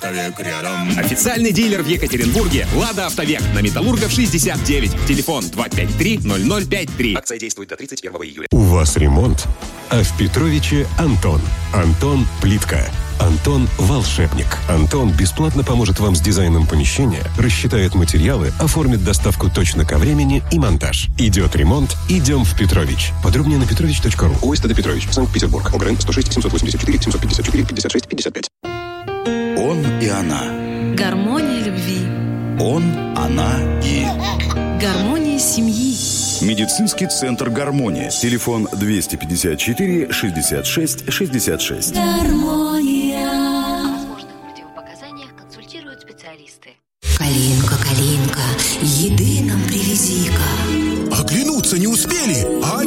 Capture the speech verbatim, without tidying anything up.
«Автовек» рядом. Официальный дилер в Екатеринбурге «Лада Автовек» на Металлургов шестьдесят девять. Телефон два пять три ноль ноль пять три. Акция действует до тридцать первого июля. У вас ремонт, а в Петровиче Антон. Антон Плитка. Антон Волшебник. Антон бесплатно поможет вам с дизайном помещения, рассчитает материалы, оформит доставку точно ко времени и монтаж. Идет ремонт, идем в Петрович. Подробнее на петрович точка ру. ОСТД Петрович, Санкт-Петербург. ОГРН сто шесть семьсот восемьдесят четыре семьсот пятьдесят четыре пятьдесят шесть пятьдесят пять. Он и она. Гармония любви. Он, она и... Гармония семьи. Медицинский центр «Гармония». Телефон двести пятьдесят четыре шестьдесят шесть шестьдесят шесть. Гармония.